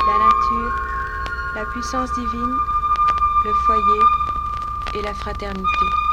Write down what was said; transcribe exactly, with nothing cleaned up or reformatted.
la nature, la puissance divine, le foyer et la fraternité.